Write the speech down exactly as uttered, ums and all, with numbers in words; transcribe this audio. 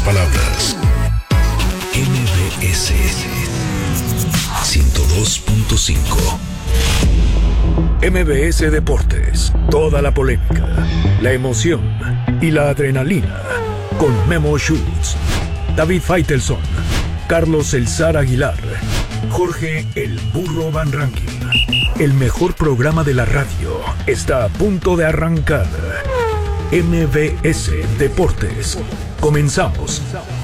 palabras. M B S ciento dos punto cinco. M B S Deportes. Toda la polémica, la emoción y la adrenalina. Con Memo Schutz, David Faitelson, Carlos El Zar Aguilar, Jorge El Burro Van Rankin. El mejor programa de la radio está a punto de arrancar. M B S Deportes. Comenzamos.